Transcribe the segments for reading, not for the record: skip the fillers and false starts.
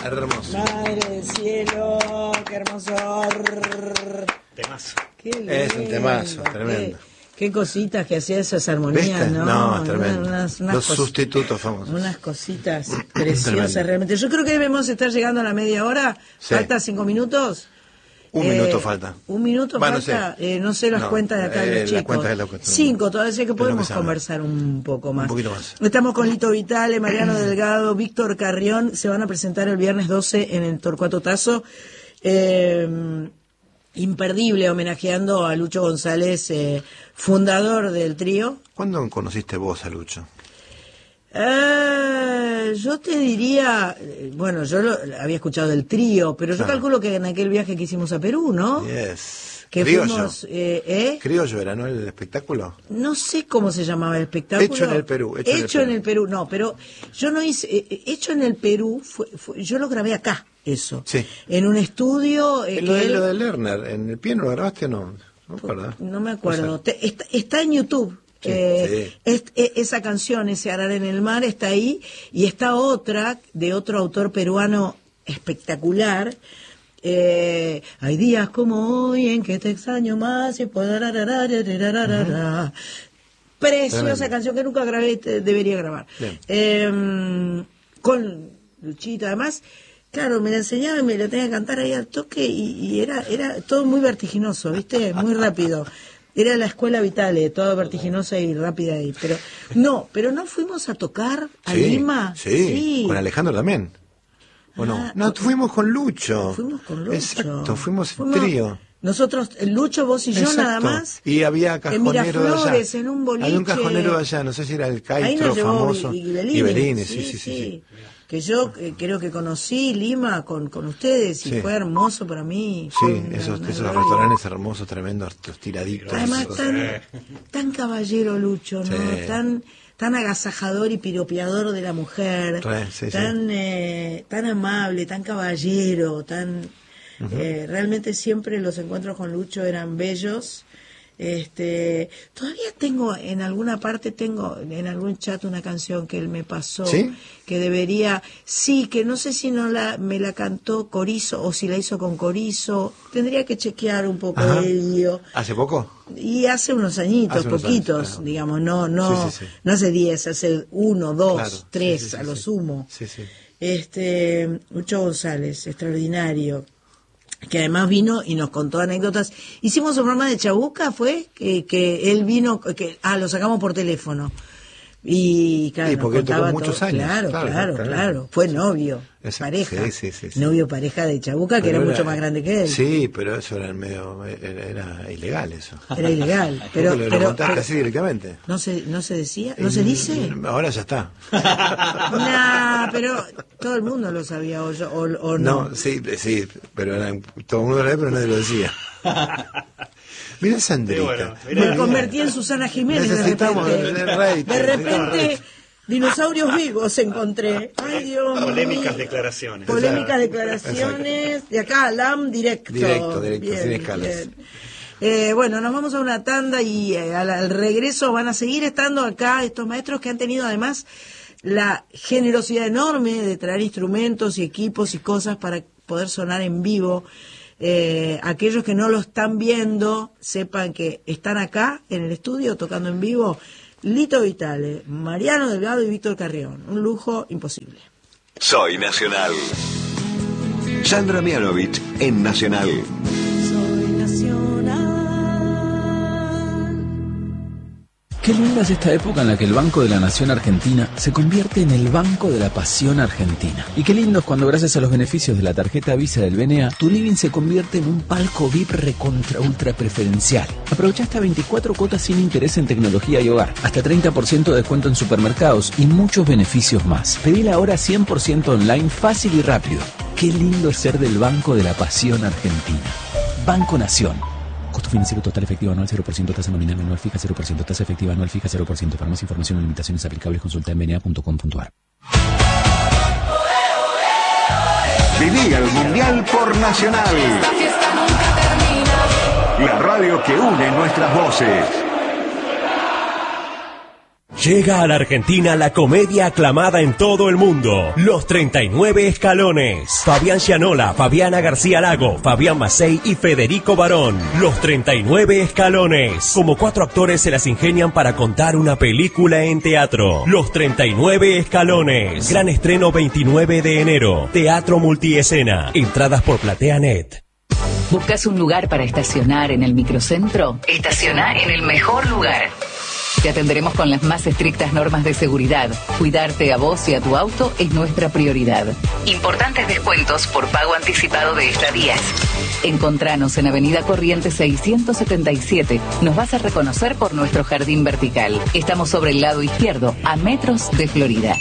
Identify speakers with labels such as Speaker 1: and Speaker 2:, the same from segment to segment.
Speaker 1: Hermoso.
Speaker 2: Madre del cielo, qué hermoso.
Speaker 3: Temazo.
Speaker 2: Qué lindo,
Speaker 1: Es un temazo, tremendo.
Speaker 2: Qué cositas que hacía esas armonías,
Speaker 1: ¿Viste?
Speaker 2: ¿no?
Speaker 1: No, tremendo.
Speaker 2: Unas
Speaker 1: sustitutos famosos.
Speaker 2: Unas cositas preciosas
Speaker 1: Tremendo.
Speaker 2: realmente. Yo creo que debemos estar llegando a la media hora.
Speaker 1: Sí.
Speaker 2: Falta 5 minutos.
Speaker 1: Un minuto falta.
Speaker 2: Un minuto
Speaker 1: Bueno,
Speaker 2: falta.
Speaker 1: sí.
Speaker 2: No sé las
Speaker 1: No,
Speaker 2: cuentas de acá de los
Speaker 1: la
Speaker 2: chicos.
Speaker 1: cuenta es la cuestión.
Speaker 2: 5, todavía sé que
Speaker 1: Es lo
Speaker 2: podemos
Speaker 1: que se habla.
Speaker 2: conversar un poco más.
Speaker 1: Un poquito más.
Speaker 2: Estamos con Lito Vitale, Mariano Delgado, Víctor Carrión. Se van a presentar el viernes 12 en el Torcuato Tazo. Imperdible, homenajeando a Lucho González, fundador del trío.
Speaker 1: ¿Cuándo conociste vos a Lucho?
Speaker 2: Yo te diría, bueno, yo había escuchado del trío, pero yo calculo que en aquel viaje que hicimos a Perú, ¿no?
Speaker 1: Yes.
Speaker 2: Que
Speaker 1: Criollo.
Speaker 2: fuimos,
Speaker 1: Criollo era, ¿no? El espectáculo.
Speaker 2: no sé cómo se llamaba el espectáculo.
Speaker 1: Hecho en el Perú.
Speaker 2: Hecho en el Perú, no, pero yo no hice, Hecho en el Perú, yo lo grabé acá, eso.
Speaker 1: Sí.
Speaker 2: En un estudio.
Speaker 1: Lo de Lerner, ¿en el piano lo grabaste o no? No me acuerdo.
Speaker 2: No me acuerdo. Está en YouTube.
Speaker 1: Sí,
Speaker 2: Esa canción, ese Arar en el Mar, está ahí, y está otra de otro autor peruano espectacular. Hay días como hoy en que te extraño más y preciosa canción que nunca grabé, debería grabar. Con Luchito, además. Claro, me la enseñaba y me la tenía que cantar ahí al toque, y era todo muy vertiginoso, ¿viste? Muy rápido. Era la escuela Vitale, toda vertiginosa y rápida ahí. Pero no fuimos a tocar a Lima.
Speaker 1: Sí, con Alejandro también. ¿O no? No, fuimos con Lucho.
Speaker 2: Fuimos con Lucho.
Speaker 1: Exacto, fuimos en trío.
Speaker 2: Nosotros, Lucho, vos y yo nada más.
Speaker 1: Y había cajonero de allá.
Speaker 2: En un boliche.
Speaker 1: Había un cajonero de allá, no sé si era el
Speaker 2: Ahí
Speaker 1: Caitro
Speaker 2: nos llevó
Speaker 1: famoso.
Speaker 2: Ibelini.
Speaker 1: Sí.
Speaker 2: Que yo creo que conocí Lima con ustedes, y fue hermoso para mí.
Speaker 1: Sí, esos restaurantes hermosos, tremendos, tiraditos.
Speaker 2: Además, tan caballero Lucho, ¿no?
Speaker 1: Sí.
Speaker 2: Tan agasajador y piropeador de la mujer, tan amable, tan caballero, realmente siempre los encuentros con Lucho eran bellos. Todavía tengo en alguna parte, en algún chat una canción que él me pasó, que debería, que no sé si me la cantó Corizo o si la hizo con Corizo, tendría que chequear un poco ello.
Speaker 1: ¿Hace poco?
Speaker 2: Y hace unos añitos, poquitos, digamos, no hace 10, hace 1, 2, 3 a lo sumo. Lucho González, extraordinario, que además vino y nos contó anécdotas. Hicimos un programa de Chabuca, fue que él vino, lo sacamos por teléfono. Y claro,
Speaker 1: porque él tocó muchos años.
Speaker 2: Claro. Fue novio, pareja.
Speaker 1: Sí.
Speaker 2: Novio, pareja de Chabuca, que era mucho más grande que él.
Speaker 1: Sí, pero eso era era ilegal eso.
Speaker 2: Era ilegal, pero
Speaker 1: lo contás casi directamente.
Speaker 2: No se decía, no se dice.
Speaker 1: Ahora ya está.
Speaker 2: Pero todo el mundo lo sabía, o no.
Speaker 1: No, sí, pero todo el mundo lo sabía, pero nadie lo decía. Mira Sandrita.
Speaker 2: Me convertí en Susana Jiménez de repente. Dinosaurios vivos encontré. Ay, Dios mío.
Speaker 3: Polémicas declaraciones.
Speaker 2: De acá a LAM directo, bien,
Speaker 1: sin escalas.
Speaker 2: Bien. Bueno, nos vamos a una tanda y al regreso van a seguir estando acá estos maestros que han tenido además la generosidad enorme de traer instrumentos y equipos y cosas para poder sonar en vivo. Aquellos que no lo están viendo, sepan que están acá en el estudio tocando en vivo. Lito Vitale, Mariano Delgado y Víctor Carrión. Un lujo imposible.
Speaker 4: Soy Nacional. Sandra Mianovich en Nacional.
Speaker 2: Soy Nacional.
Speaker 5: Qué linda es esta época en la que el Banco de la Nación Argentina se convierte en el Banco de la Pasión Argentina. Y qué lindo es cuando, gracias a los beneficios de la tarjeta Visa del BNA, tu living se convierte en un palco VIP recontra ultra preferencial. Aprovecha hasta 24 cuotas sin interés en tecnología y hogar, hasta 30% de descuento en supermercados y muchos beneficios más. Pedila ahora 100% online, fácil y rápido. Qué lindo es ser del Banco de la Pasión Argentina. Banco Nación. Costo financiero total efectivo anual 0%, tasa nominal anual fija 0%, tasa efectiva anual fija 0%. Para más información o limitaciones aplicables, consulta en bna.com.ar.
Speaker 4: Viví el Mundial por Nacional.
Speaker 6: Esta fiesta nunca termina.
Speaker 4: La radio que une nuestras voces.
Speaker 6: Llega a la Argentina la comedia aclamada en todo el mundo, Los 39 Escalones. Fabián Gianola, Fabiana García Lago, Fabián Macei y Federico Barón. Los 39 Escalones. Como 4 actores se las ingenian para contar una película en teatro. Los 39 Escalones. Gran estreno 29 de enero. Teatro Multiescena. Entradas por PlateaNet.
Speaker 7: ¿Buscas un lugar para estacionar en el microcentro? Estaciona en el mejor lugar. Te atenderemos con las más estrictas normas de seguridad. Cuidarte a vos y a tu auto es nuestra prioridad. Importantes descuentos por pago anticipado de estadías. Encontranos en Avenida Corrientes 677. Nos vas a reconocer por nuestro jardín vertical. Estamos sobre el lado izquierdo, a metros de Florida.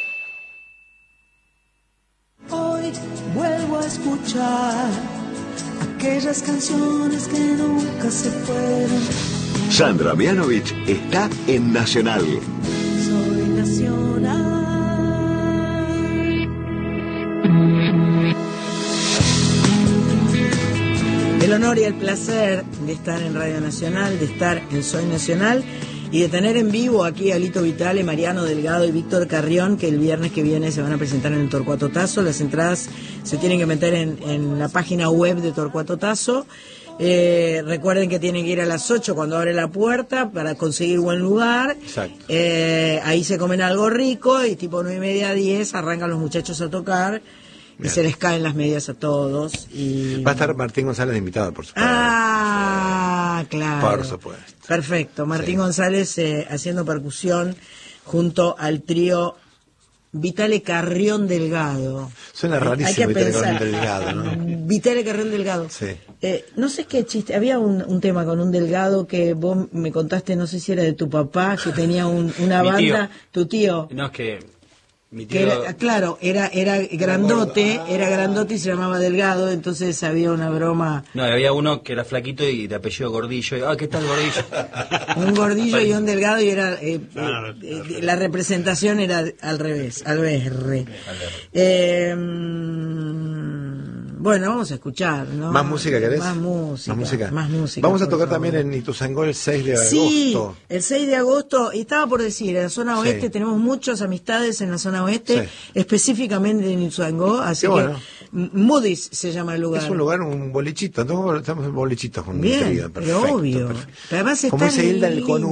Speaker 8: Hoy vuelvo a escuchar aquellas canciones que nunca se fueron.
Speaker 4: Sandra Mianovich está en Nacional.
Speaker 8: Soy Nacional.
Speaker 2: El honor y el placer de estar en Radio Nacional, de estar en Soy Nacional y de tener en vivo aquí a Lito Vitale, Mariano Delgado y Víctor Carrión, que el viernes que viene se van a presentar en el Torcuato Tazo. Las entradas se tienen que meter en la página web de Torcuato Tazo. Recuerden que tienen que ir a las 8 cuando abre la puerta para conseguir buen lugar.
Speaker 1: Exacto.
Speaker 2: Ahí se comen algo rico y tipo 9:30, 10 arrancan los muchachos a tocar. Y se les caen las medias a todos. Y...
Speaker 1: Va a estar Martín González de invitado, por supuesto.
Speaker 2: Ah, claro.
Speaker 1: Por supuesto.
Speaker 2: Perfecto. Martín González haciendo percusión junto al trío Vitale Carrión Delgado.
Speaker 1: Suena rarísimo Vitale Carrión Delgado, ¿no?
Speaker 2: Vitale Carrión Delgado.
Speaker 1: Sí.
Speaker 2: No sé qué chiste. Había un tema con un Delgado que vos me contaste, no sé si era de tu papá, que tenía una banda. Tu tío.
Speaker 9: No, es que mi
Speaker 2: Que
Speaker 9: tío...
Speaker 2: era grandote, y se llamaba Delgado, entonces había una broma.
Speaker 9: No, había uno que era flaquito y de apellido Gordillo. Y, ¿qué tal Gordillo?
Speaker 2: Un gordillo y un delgado, y era la representación era al revés, al BR. Bueno, vamos a escuchar, ¿no?
Speaker 1: ¿Más música querés?
Speaker 2: Más música.
Speaker 1: Vamos a tocar también en Ituzaingó el 6 de agosto.
Speaker 2: Sí, el 6 de agosto, y estaba por decir, en la zona oeste tenemos muchas amistades en la zona oeste, específicamente en Ituzaingó, así que
Speaker 1: bueno.
Speaker 2: Moody's se llama el lugar.
Speaker 1: Es un lugar, un bolichito, entonces estamos en bolichitos con
Speaker 2: Bien,
Speaker 1: intriga, perfecto,
Speaker 2: pero obvio.
Speaker 1: perfecto.
Speaker 2: Pero además
Speaker 1: como
Speaker 2: está
Speaker 1: dice Hilda, el
Speaker 2: lindo.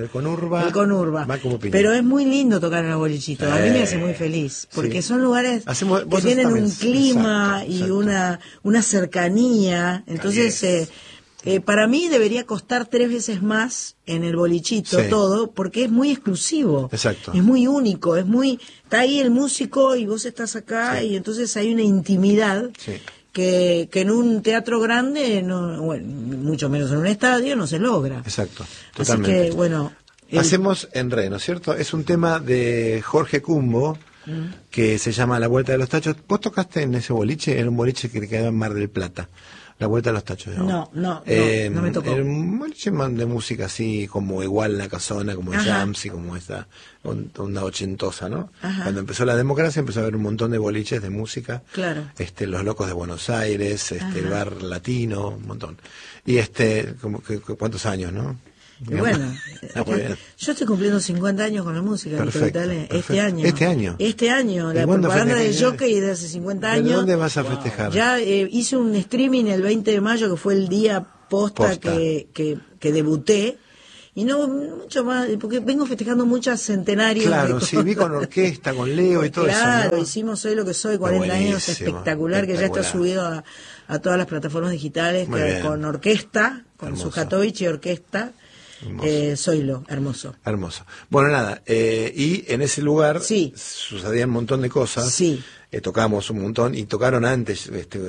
Speaker 1: Conurba va como piña.
Speaker 2: Pero es muy lindo tocar en los bolichitos, a mí me hace muy feliz, porque son lugares que tienen un clima y una cercanía, entonces para mí debería costar 3 veces más en el bolichito todo, porque es muy exclusivo.
Speaker 1: Exacto.
Speaker 2: Es muy único, está ahí el músico y vos estás acá, y entonces hay una intimidad que en un teatro grande, mucho menos en un estadio, no se logra.
Speaker 1: Exacto, totalmente.
Speaker 2: Así que, bueno...
Speaker 1: Hacemos en re, ¿no es cierto? Es un tema de Jorge Cumbo, que se llama La Vuelta de los Tachos. ¿Vos tocaste en ese boliche? Era un boliche que quedaba en Mar del Plata. La Vuelta de los Tachos.
Speaker 2: No me tocó.
Speaker 1: Era un boliche de música así, como igual La Casona, como el Jams y como esta onda ochentosa, ¿no?
Speaker 2: Ajá.
Speaker 1: Cuando empezó la democracia empezó a haber un montón de boliches de música.
Speaker 2: Claro.
Speaker 1: Los Locos de Buenos Aires, el Bar Latino, un montón. Y ¿cuántos años, no?
Speaker 2: Y bueno, yo estoy cumpliendo 50 años con la música.
Speaker 1: Perfecto.
Speaker 2: Este año, la propaganda del Jockey de hace 50 años.
Speaker 1: ¿De dónde vas a festejar?
Speaker 2: Ya hice un streaming el 20 de mayo, que fue el día posta. Que debuté. Y no mucho más, porque vengo festejando muchos centenarios.
Speaker 1: Claro, sí, vi con orquesta, con Leo y todo eso.
Speaker 2: Claro, hicimos Soy lo que soy, 40 años, espectacular, que ya está subido a todas las plataformas digitales, con orquesta, con Sujatovich y orquesta. Zoilo, hermoso.
Speaker 1: Bueno, nada, y en ese lugar sucedían un montón de cosas. Tocamos un montón y tocaron antes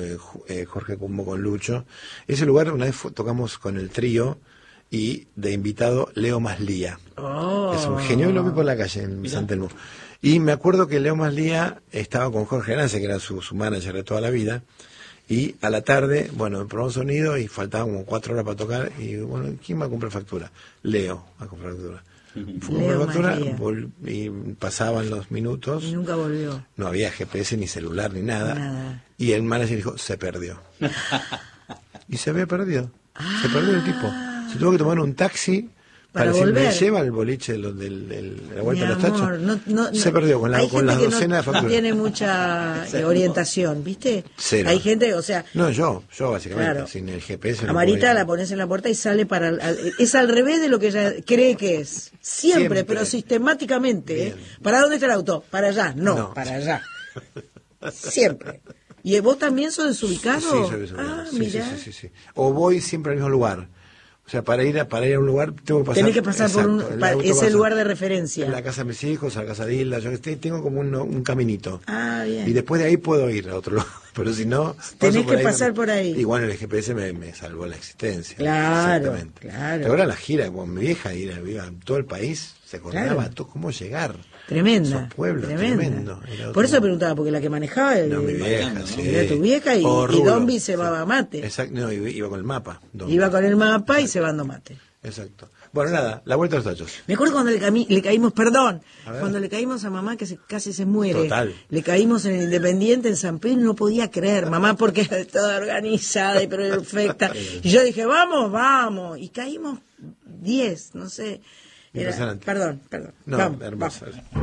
Speaker 1: Jorge Cumbo con Lucho. Ese lugar una vez tocamos con el trío y de invitado Leo Maslía. Es un genio, y lo vi por la calle en San Telmo. Y me acuerdo que Leo Maslía estaba con Jorge Arance, que era su manager de toda la vida. Y a la tarde, probamos sonido y faltaban como 4 horas para tocar. Y ¿quién va a comprar factura? Leo va a comprar factura. Fue a comprar factura y pasaban los minutos.
Speaker 2: Y nunca volvió.
Speaker 1: No había GPS ni celular ni nada. Y el manager dijo, se perdió. Y se había perdido. Se perdió el tipo. Se tuvo que tomar un taxi
Speaker 2: para
Speaker 1: decir,
Speaker 2: volver.
Speaker 1: ¿me lleva el boliche de la vuelta
Speaker 2: Mi
Speaker 1: a los tachos?
Speaker 2: No,
Speaker 1: se perdió con las docenas de facturas.
Speaker 2: No tiene mucha orientación, ¿viste?
Speaker 1: Cero.
Speaker 2: Hay gente, o sea...
Speaker 1: No, yo básicamente,
Speaker 2: claro,
Speaker 1: sin el GPS.
Speaker 2: A Marita la pones en la puerta y sale es al revés de lo que ella cree que es. Siempre. Pero sistemáticamente. ¿Para dónde está el auto? Para allá. No. Para allá. Siempre. ¿Y vos también sos desubicado?
Speaker 1: Sí, soy desubicado.
Speaker 2: Ah, mirá.
Speaker 1: Sí. O voy siempre al mismo lugar. O sea, para ir a un lugar tengo que pasar...
Speaker 2: Tenés que pasar por ese lugar de referencia.
Speaker 1: En la casa de mis hijos, a la casa de Hilda, yo tengo como un caminito.
Speaker 2: Ah, bien.
Speaker 1: Y después de ahí puedo ir a otro lugar. Pero si no...
Speaker 2: Tenés que pasar por ahí.
Speaker 1: Igual el GPS me salvó la existencia.
Speaker 2: Claro,
Speaker 1: exactamente.
Speaker 2: claro.
Speaker 1: Ahora la gira con mi vieja, iba a todo el país, se acordaba cómo llegar.
Speaker 2: Tremenda.
Speaker 1: Esos pueblos, tremendo.
Speaker 2: Por eso preguntaba, porque la que manejaba
Speaker 1: mi vieja,
Speaker 2: era tu vieja y Dombi se va a mate.
Speaker 1: Exacto, no, iba con el mapa.
Speaker 2: Iba con el mapa y se va a mate.
Speaker 1: Exacto. Bueno, nada, la vuelta a los tachos.
Speaker 2: Me acuerdo cuando le caímos, cuando le caímos a mamá que casi se muere.
Speaker 1: Total.
Speaker 2: Le caímos en el Independiente, en San Pedro, y no podía creer, mamá, porque era toda organizada y perfecta. Y yo dije, vamos. Y caímos 10, no sé.
Speaker 1: Impresionante.
Speaker 2: Perdón.
Speaker 1: No,
Speaker 2: Vamos,
Speaker 1: hermoso.
Speaker 2: vamos.